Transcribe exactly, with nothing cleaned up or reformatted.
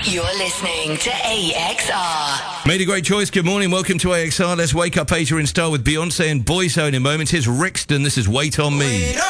You're listening to A X R. Made a great choice. Good morning. Welcome to A X R. Let's wake up Asia in style with Beyonce and Boyzone in moments. Here's Rixton. This is Wait On Me.